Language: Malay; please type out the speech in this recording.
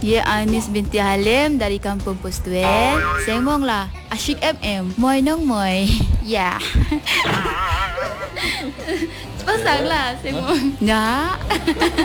Ye Anis binti Halim dari Kampung Postuen. Semong lah Asyik MM. Moi nong moi. Ya. Pasang lah semong. Nak.